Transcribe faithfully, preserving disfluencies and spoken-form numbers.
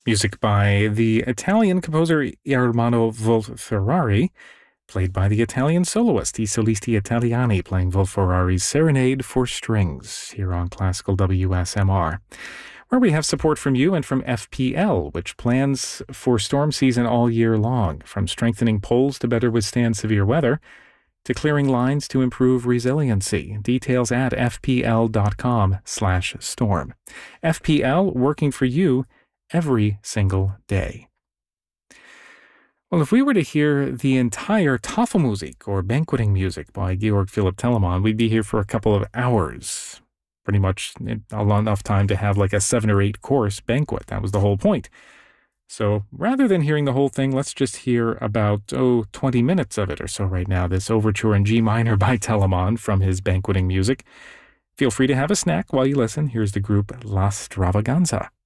Music by the Italian composer Ermanno Wolf-Ferrari, played by the Italian soloist I Solisti Italiani, playing Wolf-Ferrari's Serenade for Strings here on Classical W S M R, where we have support from you and from F P L, which plans for storm season all year long, from strengthening poles to better withstand severe weather, to clearing lines to improve resiliency. Details at fpl.com slash storm. F P L, working for you every single day. Well, if we were to hear the entire Tafelmusik, or banqueting music, by Georg Philipp Telemann, we'd be here for a couple of hours. Pretty much enough time to have like a seven or eight course banquet. That was the whole point. So rather than hearing the whole thing, let's just hear about, oh, twenty minutes of it or so right now, this overture in G minor by Telemann from his banqueting music. Feel free to have a snack while you listen. Here's the group La Stravaganza.